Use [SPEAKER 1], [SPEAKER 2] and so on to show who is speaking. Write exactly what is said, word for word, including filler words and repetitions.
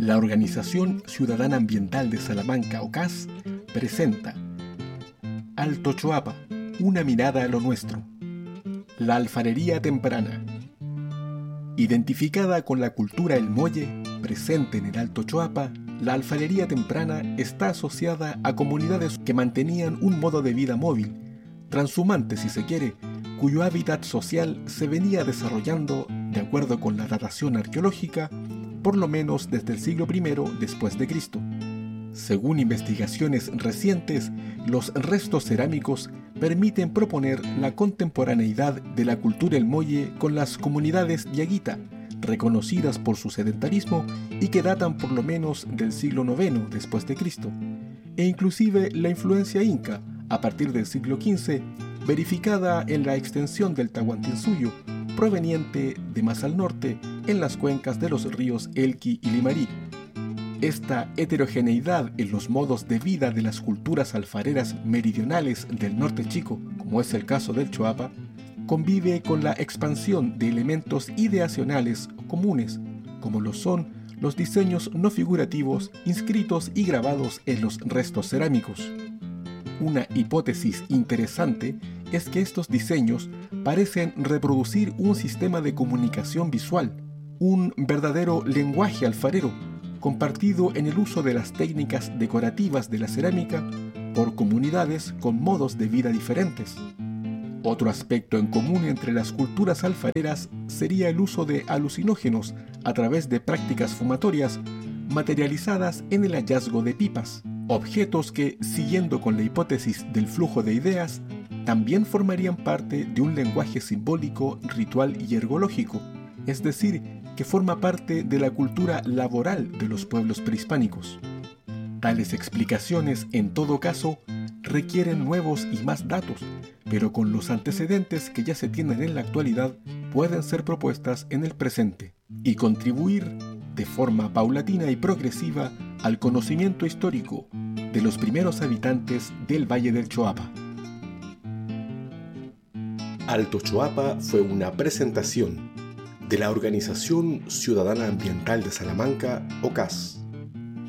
[SPEAKER 1] La Organización Ciudadana Ambiental de Salamanca, O C A S, presenta Alto Choapa, una mirada a lo nuestro. La alfarería temprana. Identificada con la cultura El Molle, presente en el Alto Choapa, la alfarería temprana está asociada a comunidades que mantenían un modo de vida móvil, transhumante si se quiere, cuyo hábitat social se venía desarrollando, de acuerdo con la datación arqueológica, por lo menos desde el siglo primero después de Cristo. Según investigaciones recientes, los restos cerámicos permiten proponer la contemporaneidad de la cultura El Molle con las comunidades diaguita, reconocidas por su sedentarismo y que datan por lo menos del siglo noveno después de Cristo, e inclusive la influencia inca, a partir del siglo quince, verificada en la extensión del Tahuantinsuyo, proveniente de más al norte, en las cuencas de los ríos Elqui y Limarí. Esta heterogeneidad en los modos de vida de las culturas alfareras meridionales del norte chico, como es el caso del Choapa, convive con la expansión de elementos ideacionales comunes, como lo son los diseños no figurativos inscritos y grabados en los restos cerámicos. Una hipótesis interesante es que estos diseños parecen reproducir un sistema de comunicación visual, un verdadero lenguaje alfarero, compartido en el uso de las técnicas decorativas de la cerámica por comunidades con modos de vida diferentes. Otro aspecto en común entre las culturas alfareras sería el uso de alucinógenos a través de prácticas fumatorias materializadas en el hallazgo de pipas, objetos que, siguiendo con la hipótesis del flujo de ideas, también formarían parte de un lenguaje simbólico, ritual y ergológico, es decir, que forma parte de la cultura laboral de los pueblos prehispánicos. Tales explicaciones, en todo caso, requieren nuevos y más datos, pero con los antecedentes que ya se tienen en la actualidad, pueden ser propuestas en el presente y contribuir de forma paulatina y progresiva al conocimiento histórico de los primeros habitantes del Valle del Choapa.
[SPEAKER 2] Alto Choapa fue una presentación de la Organización Ciudadana Ambiental de Salamanca, O C A S.